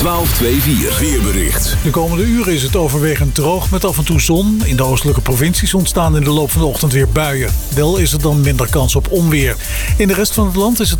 1224 weerbericht. De komende uren is het overwegend droog met af en toe zon. In de oostelijke provincies ontstaan in de loop van de ochtend weer buien. Wel is er dan minder kans op onweer. In de rest van het land is het